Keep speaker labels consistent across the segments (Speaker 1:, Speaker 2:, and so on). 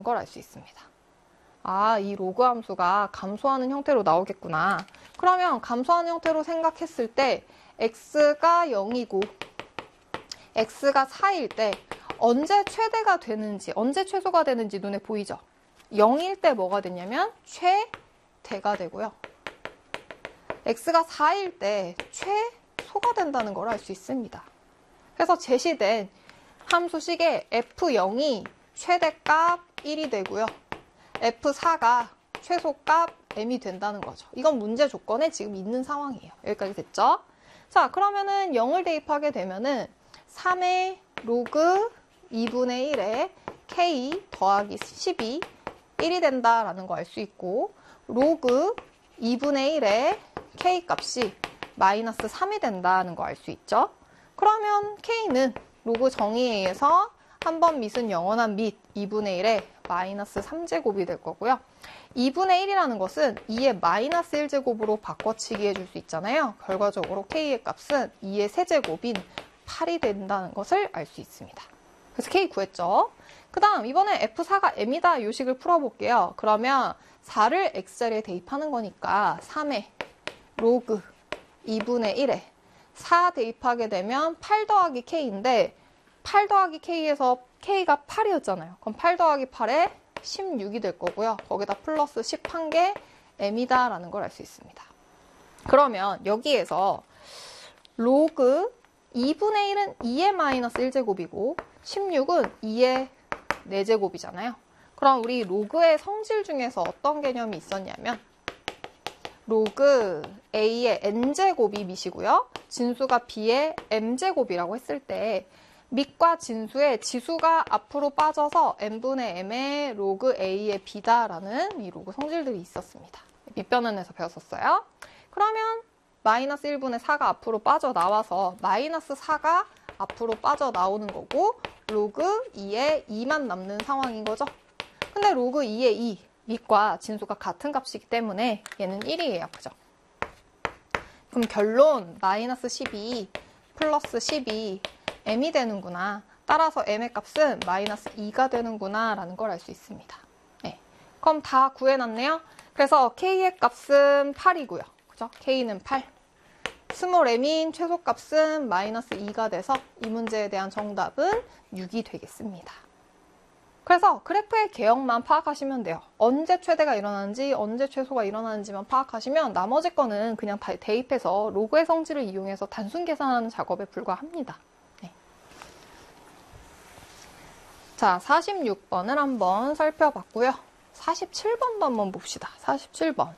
Speaker 1: 걸 알 수 있습니다. 아, 이 로그 함수가 감소하는 형태로 나오겠구나. 그러면 감소하는 형태로 생각했을 때 x가 0이고 x가 4일 때 언제 최대가 되는지, 언제 최소가 되는지 눈에 보이죠? 0일 때 뭐가 되냐면 최대가 되고요. x가 4일 때 최소가 된다는 걸 알 수 있습니다. 그래서 제시된 함수식의 f0이 최대값 1이 되고요. f4가 최소값 m이 된다는 거죠. 이건 문제 조건에 지금 있는 상황이에요. 여기까지 됐죠? 자, 그러면은 0을 대입하게 되면은 3의 로그 2분의 1에 k 더하기 12 1이 된다라는 거 알 수 있고, 로그 2분의 1에 k 값이 마이너스 3이 된다는 거 알 수 있죠? 그러면 k는 로그 정의에 의해서 한 번 밑은 영원한 밑 2분의 1에 마이너스 3제곱이 될 거고요. 2분의 1이라는 것은 2의 마이너스 1제곱으로 바꿔치기 해줄 수 있잖아요. 결과적으로 k의 값은 2의 세제곱인 8이 된다는 것을 알 수 있습니다. 그래서 k 구했죠. 그 다음 이번에 f4가 m이다 이 식을 풀어볼게요. 그러면 4를 x자리에 대입하는 거니까 3의 로그 2분의 1에 4 대입하게 되면 8 더하기 k인데 8 더하기 k에서 k가 8이었잖아요. 그럼 8 더하기 8에 16이 될 거고요. 거기다 플러스 11개 m이다 라는 걸 알 수 있습니다. 그러면 여기에서 로그 2분의 1은 2의 마이너스 1제곱이고 16은 2의 4제곱이잖아요. 그럼 우리 로그의 성질 중에서 어떤 개념이 있었냐면 로그 a의 n제곱이 밑이고요. 진수가 b의 m제곱이라고 했을 때 밑과 진수의 지수가 앞으로 빠져서 n분의 m의 로그 a의 b다라는 이 로그 성질들이 있었습니다. 밑변환에서 배웠었어요. 그러면 마이너스 1분의 4가 앞으로 빠져나와서 마이너스 4가 앞으로 빠져나오는 거고 로그 2에 2만 남는 상황인 거죠. 근데 로그 2에 2, 밑과 진수가 같은 값이기 때문에 얘는 1이에요. 그죠? 그럼 결론 마이너스 12 플러스 12 m이 되는구나. 따라서 m의 값은 마이너스 2가 되는구나 라는 걸 알 수 있습니다. 네. 그럼 다 구해놨네요. 그래서 k의 값은 8이고요. 그죠? k는 8. 스몰 m인 최소값은 마이너스 2가 돼서 이 문제에 대한 정답은 6이 되겠습니다. 그래서 그래프의 개형만 파악하시면 돼요. 언제 최대가 일어나는지 언제 최소가 일어나는지만 파악하시면 나머지 거는 그냥 다 대입해서 로그의 성질을 이용해서 단순 계산하는 작업에 불과합니다. 네. 자, 46번을 한번 살펴봤고요. 47번도 한번 봅시다. 47번.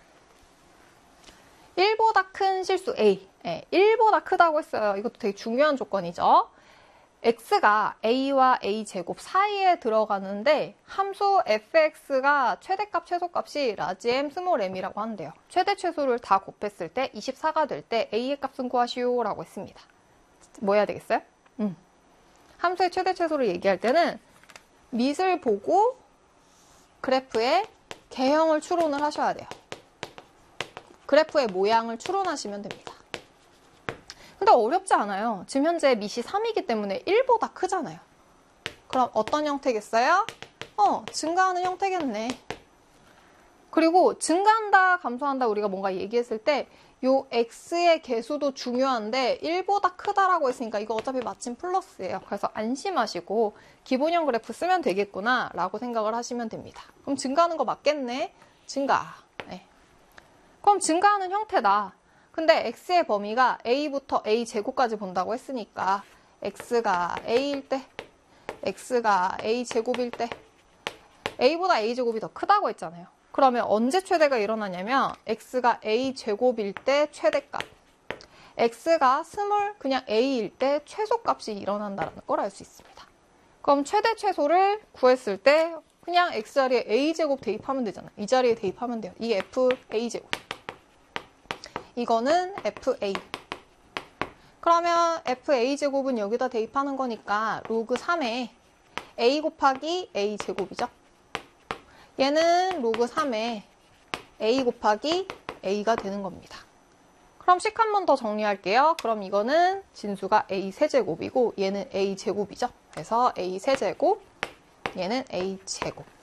Speaker 1: 1보다 큰 실수 A. 네, 1보다 크다고 했어요. 이것도 되게 중요한 조건이죠. x가 a와 a제곱 사이에 들어가는데 함수 fx가 최대값, 최소값이 라지 m, 스몰 m이라고 한대요. 최대, 최소를 다 곱했을 때 24가 될 때 a의 값은 구하시오 라고 했습니다. 뭐 해야 되겠어요? 함수의 최대, 최소를 얘기할 때는 밑을 보고 그래프의 개형을 추론을 하셔야 돼요. 그래프의 모양을 추론하시면 됩니다. 근데 어렵지 않아요. 지금 현재 밑이 3이기 때문에 1보다 크잖아요. 그럼 어떤 형태겠어요? 증가하는 형태겠네. 그리고 증가한다, 감소한다 우리가 뭔가 얘기했을 때 요 x의 개수도 중요한데 1보다 크다라고 했으니까 이거 어차피 마침 플러스예요. 그래서 안심하시고 기본형 그래프 쓰면 되겠구나 라고 생각을 하시면 됩니다. 그럼 증가하는 거 맞겠네? 증가. 네. 그럼 증가하는 형태다. 근데 x의 범위가 a부터 a제곱까지 본다고 했으니까 x가 a일 때, x가 a제곱일 때 a보다 a제곱이 더 크다고 했잖아요. 그러면 언제 최대가 일어나냐면 x가 a제곱일 때 최대값, x가 스몰 그냥 a일 때 최소값이 일어난다는 걸 알 수 있습니다. 그럼 최대 최소를 구했을 때 그냥 x자리에 a제곱 대입하면 되잖아요. 이 자리에 대입하면 돼요. 이게 fa제곱. 이거는 fa. 그러면 fa제곱은 여기다 대입하는 거니까 로그 3에 a 곱하기 a제곱이죠. 얘는 로그 3에 a 곱하기 a가 되는 겁니다. 그럼 식 한 번 더 정리할게요. 그럼 이거는 진수가 a 세제곱이고 얘는 a 제곱이죠. 그래서 a 세제곱, 얘는 a 제곱.